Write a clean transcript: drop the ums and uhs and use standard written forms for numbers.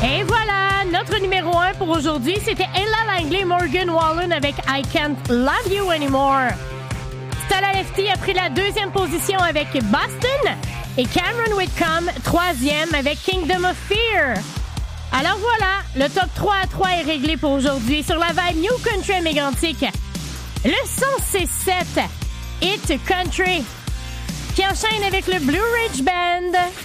Et voilà, notre numéro 1 pour aujourd'hui, c'était Ella Langley, Morgan Wallen avec I Can't Love You Anymore. Stella Lefty a pris la 2e position avec Boston et Cameron Whitcomb, 3e avec Kingdom of Fear. Alors voilà, le top 3 à 3 est réglé pour aujourd'hui sur la vibe New Country Mégantic. Le son, c'est 7, Hit Country, qui enchaîne avec le Blue Ridge Band.